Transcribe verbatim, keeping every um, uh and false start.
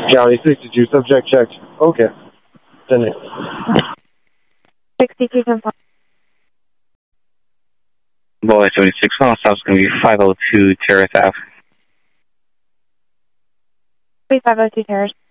County sixty-two, subject checked. Okay. Send it. sixty-two, ten four. Boy, seventy-six, well, stop's going to be five oh two Terrace Ave. five oh two Terrace.